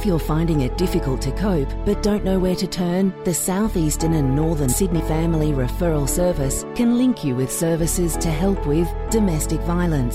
you're finding it difficult to cope but don't know where to turn, the South Eastern and Northern Sydney Family Referral Service can link you with services to help with domestic violence,